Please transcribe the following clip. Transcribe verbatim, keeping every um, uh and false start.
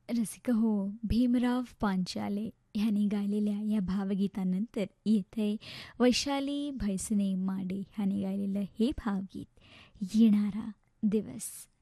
रसिक हो, भीमराव पांचाले ह्यांनी गायलेल्या या भावगीतानंतर येथे वैशाली भैसने माडे ह्याने गायलेलं हे भावगीत येणारा दिवस.